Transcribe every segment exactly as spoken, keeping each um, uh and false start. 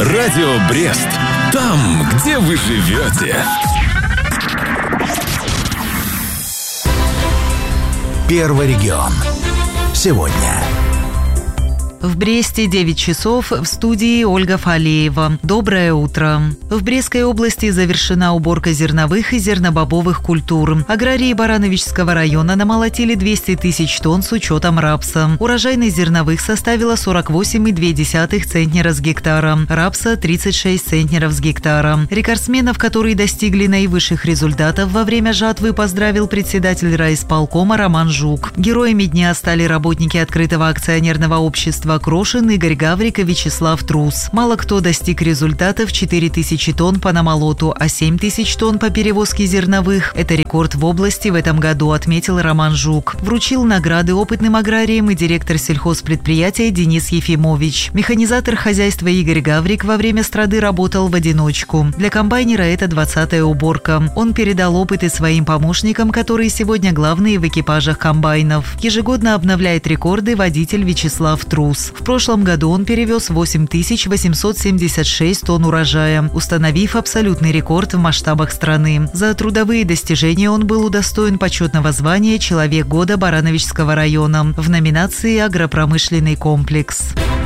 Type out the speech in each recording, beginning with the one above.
Радио Брест. Там, где вы живете. Первый регион. Сегодня. В Бресте девять часов, в студии Ольга Фалеева. Доброе утро. В Брестской области завершена уборка зерновых и зернобобовых культур. Аграрии Барановичского района намолотили двести тысяч тонн с учетом рапса. Урожайность зерновых составила сорок восемь целых две десятых центнера с гектара, рапса – тридцать шесть центнеров с гектара. Рекордсменов, которые достигли наивысших результатов во время жатвы, поздравил председатель райисполкома Роман Жук. Героями дня стали работники открытого акционерного общества Крошин, Игорь Гаврик и Вячеслав Трус. Мало кто достиг результатов: четыре тысячи тонн по намолоту, а семь тысяч тонн по перевозке зерновых. Это рекорд в области в этом году, отметил Роман Жук. Вручил награды опытным аграриям и директор сельхозпредприятия Денис Ефимович. Механизатор хозяйства Игорь Гаврик во время страды работал в одиночку. Для комбайнера это двадцатая уборка. Он передал опыт и своим помощникам, которые сегодня главные в экипажах комбайнов. Ежегодно обновляет рекорды водитель Вячеслав Трус. В прошлом году он перевез восемь тысяч восемьсот семьдесят шесть тонн урожая, установив абсолютный рекорд в масштабах страны. За трудовые достижения он был удостоен почетного звания «Человек года» Барановичского района в номинации «Агропромышленный комплекс».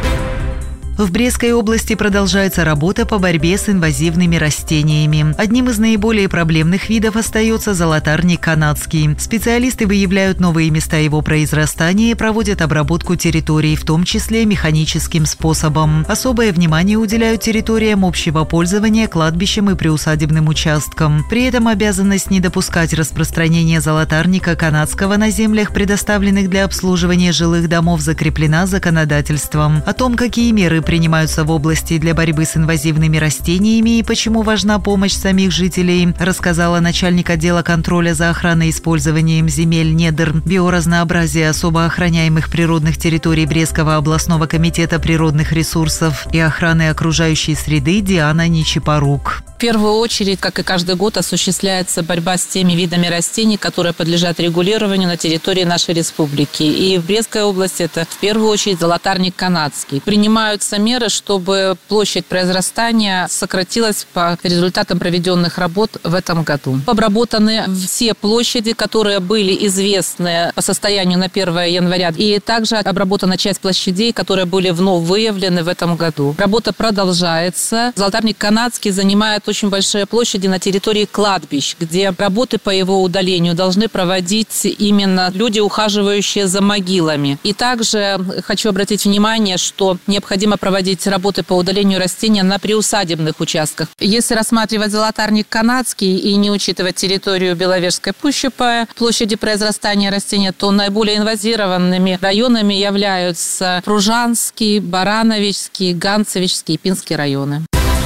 В Брестской области продолжается работа по борьбе с инвазивными растениями. Одним из наиболее проблемных видов остается золотарник канадский. Специалисты выявляют новые места его произрастания и проводят обработку территорий, в том числе механическим способом. Особое внимание уделяют территориям общего пользования, кладбищам и приусадебным участкам. При этом обязанность не допускать распространения золотарника канадского на землях, предоставленных для обслуживания жилых домов, закреплена законодательством. О том, какие меры принимаются в области для борьбы с инвазивными растениями и почему важна помощь самих жителей, рассказала начальник отдела контроля за охраной и использованием земель, недр, биоразнообразия, особо охраняемых природных территорий Брестского областного комитета природных ресурсов и охраны окружающей среды Диана Нечипорук. В первую очередь, как и каждый год, осуществляется борьба с теми видами растений, которые подлежат регулированию на территории нашей республики. И в Брестской области это в первую очередь золотарник канадский. Принимаются меры, чтобы площадь произрастания сократилась по результатам проведенных работ в этом году. Обработаны все площади, которые были известны по состоянию на первое января. И также обработана часть площадей, которые были вновь выявлены в этом году. Работа продолжается. Золотарник канадский занимает очень большие площади на территории кладбищ, где работы по его удалению должны проводить именно люди, ухаживающие за могилами. И также хочу обратить внимание, что необходимо проводить работы по удалению растения на приусадебных участках. Если рассматривать золотарник канадский и не учитывать территорию Беловежской пущи по площади произрастания растения, то наиболее инвазированными районами являются Пружанский, Барановичский, Ганцевичский и Пинский районы.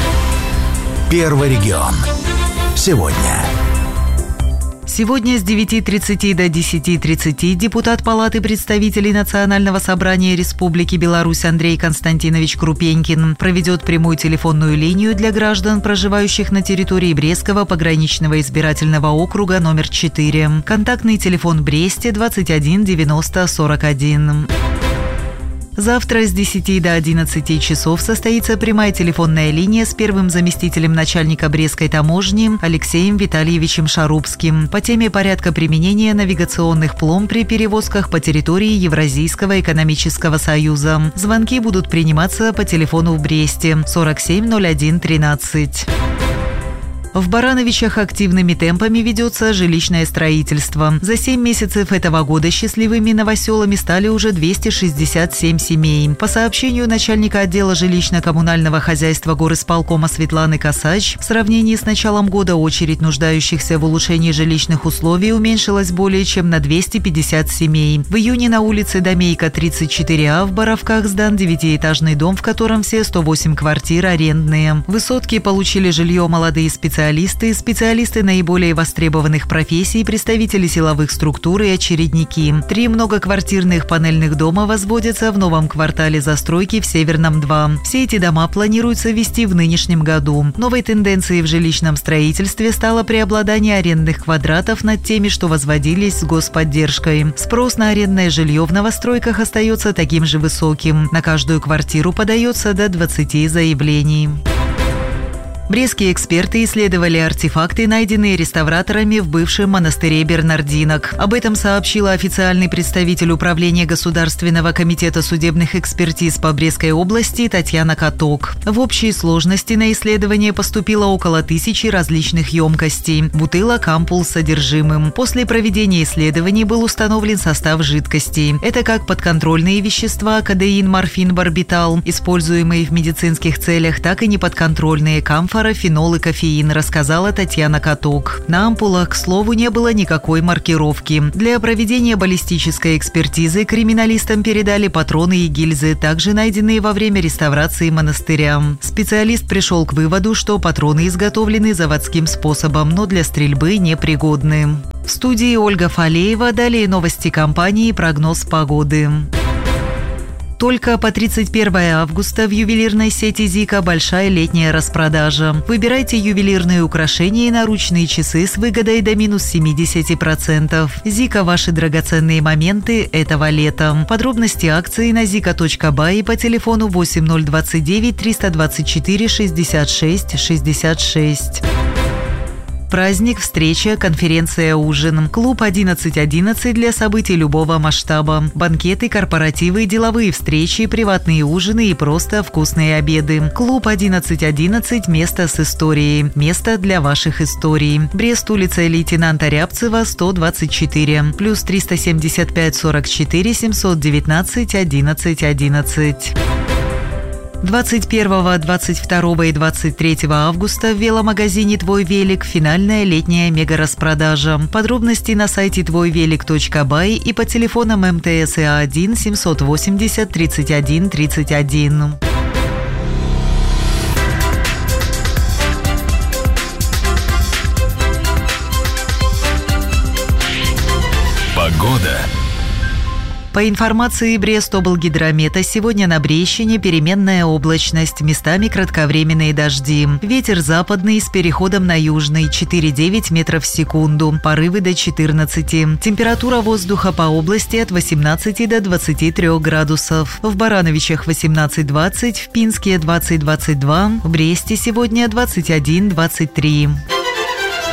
Первый регион. Сегодня. Сегодня с девяти тридцати до десяти тридцати депутат Палаты представителей Национального собрания Республики Беларусь Андрей Константинович Крупенькин проведет прямую телефонную линию для граждан, проживающих на территории Брестского пограничного избирательного округа номер четыре. Контактный телефон в Бресте двадцать один девяносто сорок один. Завтра с десяти до одиннадцати часов состоится прямая телефонная линия с первым заместителем начальника Брестской таможни Алексеем Витальевичем Шарубским по теме порядка применения навигационных пломб при перевозках по территории Евразийского экономического союза. Звонки будут приниматься по телефону в Бресте сорок семь ноль один тринадцать. В Барановичах активными темпами ведется жилищное строительство. За семь месяцев этого года счастливыми новоселами стали уже двести шестьдесят семь семей. По сообщению начальника отдела жилищно-коммунального хозяйства горисполкома Светланы Косач, в сравнении с началом года очередь нуждающихся в улучшении жилищных условий уменьшилась более чем на двести пятьдесят семей. В июне на улице Домейка тридцать четыре А в Боровках сдан девятиэтажный дом, в котором все сто восемь квартир арендные. В Высотке получили жилье молодые специалисты специалисты, специалисты наиболее востребованных профессий, представители силовых структур и очередники. Три многоквартирных панельных дома возводятся в новом квартале застройки в Северном два. Все эти дома планируется ввести в нынешнем году. Новой тенденцией в жилищном строительстве стало преобладание арендных квадратов над теми, что возводились с господдержкой. Спрос на арендное жилье в новостройках остается таким же высоким. На каждую квартиру подается до двадцати заявлений. Брестские эксперты исследовали артефакты, найденные реставраторами в бывшем монастыре Бернардинок. Об этом сообщила официальный представитель Управления Государственного комитета судебных экспертиз по Брестской области Татьяна Каток. В общей сложности на исследование поступило около тысячи различных емкостей, бутылок, ампул с содержимым. После проведения исследований был установлен состав жидкостей. Это как подконтрольные вещества кадеин, морфин, барбитал, используемые в медицинских целях, так и неподконтрольные камфор, фенол и кофеин, рассказала Татьяна Каток. На ампулах, к слову, не было никакой маркировки. Для проведения баллистической экспертизы криминалистам передали патроны и гильзы, также найденные во время реставрации монастыря. Специалист пришел к выводу, что патроны изготовлены заводским способом, но для стрельбы непригодны. В студии Ольга Фалеева. Далее новости компании и прогноз погоды. Только по тридцать первое августа в ювелирной сети «Зика» большая летняя распродажа. Выбирайте ювелирные украшения и наручные часы с выгодой до минус семьдесят процентов. «Зика» – ваши драгоценные моменты этого лета. Подробности акции на зика точка бай и по телефону восемь ноль двадцать девять триста двадцать четыре шестьдесят шесть шестьдесят шесть. Праздник, встреча, конференция, ужин. Клуб одиннадцать одиннадцать для событий любого масштаба. Банкеты, корпоративы, деловые встречи, приватные ужины и просто вкусные обеды. Клуб одиннадцать одиннадцать – место с историей. Место для ваших историй. Брест, улица лейтенанта Рябцева, сто двадцать четыре. Плюс триста семьдесят пять сорок четыре семьсот девятнадцать одиннадцать одиннадцать. двадцать первого, двадцать второго и двадцать третьего августа в веломагазине «Твой велик» финальная летняя мега-распродажа. Подробности на сайте твой велик точка бай и по телефонам эм тэ эс и один семьсот восемьдесят тридцать один тридцать один. Погода. По информации Брестоблгидромета, сегодня на Брещине переменная облачность, местами кратковременные дожди. Ветер западный с переходом на южный, четыре-девять метров в секунду, порывы до четырнадцати. Температура воздуха по области от восемнадцати до двадцати трёх градусов. В Барановичах восемнадцать двадцать, в Пинске двадцать двадцать два, в Бресте сегодня двадцать один двадцать три.